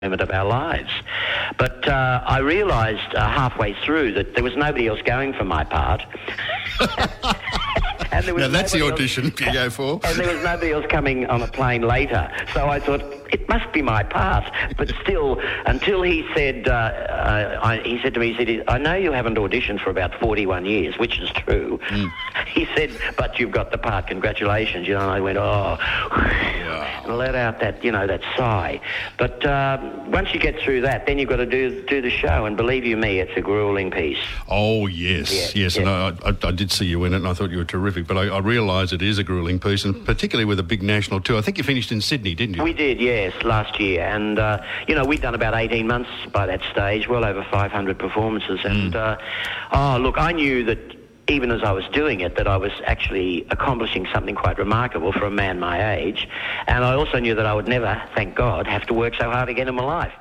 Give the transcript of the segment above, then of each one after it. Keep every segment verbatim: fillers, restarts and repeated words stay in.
moment of our lives. But uh, I realised uh, halfway through that there was nobody else going for my part. And there was now that's the audition else, you go for. And there was nobody else coming on a plane later. So I thought, it must be my part. But still, until he said, uh, uh, I, he said to me, he said, I know you haven't auditioned for about forty-one years, which is true. Mm. He said, but you've got the part, congratulations. You know, and I went, oh, wow. And let out that, you know, that sigh. But um, once you get through that, then you've got to do do the show. And believe you me, it's a gruelling piece. Oh, yes, yes. yes. And I, I, I did see you in it, and I thought you were terrific. But I, I realise it is a gruelling piece, and particularly with a big national tour. I think you finished in Sydney, didn't you? We did, yes, last year. And, uh, you know, we'd done about eighteen months by that stage, well over five hundred performances. And, mm. uh, oh, look, I knew that even as I was doing it, that I was actually accomplishing something quite remarkable for a man my age. And I also knew that I would never, thank God, have to work so hard again in my life.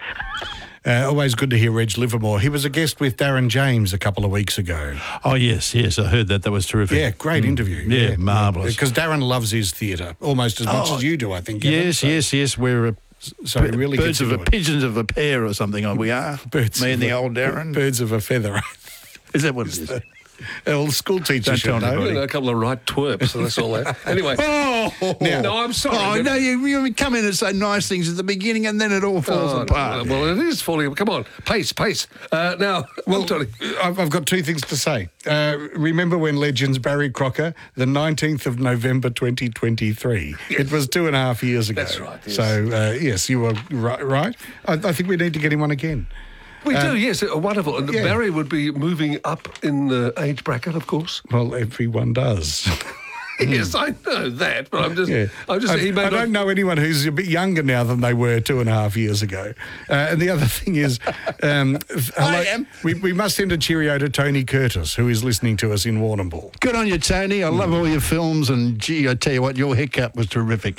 Uh, always good to hear Reg Livermore. He was a guest with Darren James a couple of weeks ago. Oh, yes, yes, I heard that. That was terrific. Yeah, great mm. interview. Yeah, yeah marvellous. Because Darren loves his theatre almost as oh, much as you do, I think. Yes, so. yes, yes. We're a, so b- really birds of a, pigeons of a pair or something. We are. Birds Me and the a, old Darren. Birds of a feather. Is that what it is? Well, the school teacher should know. You know. A couple of right twerps, so that's all that. Anyway. Oh, now, no, I'm sorry. Oh, no, you, you come in and say nice things at the beginning and then it all falls oh, apart. No, well, it is falling. Come on, pace, pace. Uh, now, well, I've, I've got two things to say. Uh, remember when Legends Barry Crocker, the nineteenth of November twenty twenty-three. Yes. It was two and a half years ago. That's right. Yes. So, uh, yes, you were right. right. I, I think we need to get him on again. We um, do, yes, wonderful. And yeah. Barry would be moving up in the age bracket, of course. Well, everyone does. Yes, I know that, but I'm just... Yeah. I'm just I, he I not... don't know anyone who's a bit younger now than they were two and a half years ago. Uh, and the other thing is... Um, I am. We, we must send a cheerio to Tony Curtis, who is listening to us in Warrnambool. Good on you, Tony. I mm. love all your films, and gee, I tell you what, your haircut was terrific.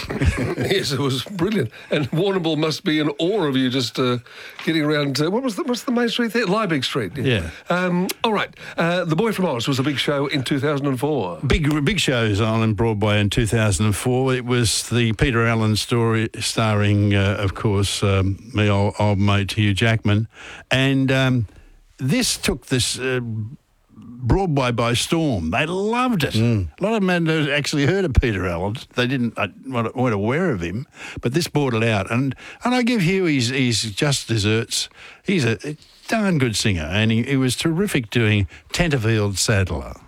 Yes, it was brilliant. And Warrnambool must be in awe of you just uh, getting around... Uh, what was the, what's the main street there? Liebig Street. Yeah. yeah. Um, all right. Uh, The Boy from Oz was a big show in two thousand four. Big, big show. On in Broadway in two thousand four. It was the Peter Allen story starring, uh, of course, um, my old, old mate Hugh Jackman. And um, this took this uh, Broadway by storm. They loved it. Mm. A lot of them had actually heard of Peter Allen. They didn't uh, weren't aware of him, but this brought it out. And and I give Hugh his, his just desserts. He's a, a darn good singer, and he, he was terrific doing Tenterfield Saddler.